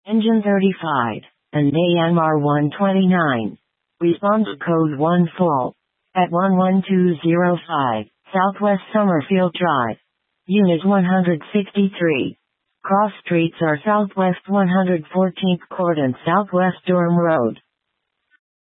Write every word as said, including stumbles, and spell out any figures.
Engine thirty-five, and A M R one twenty-nine. Response code one full. At one one two zero five, Southwest Summerfield Drive. Unit one hundred sixty-three. Cross streets are Southwest one hundred fourteenth Court and Southwest Durham Road.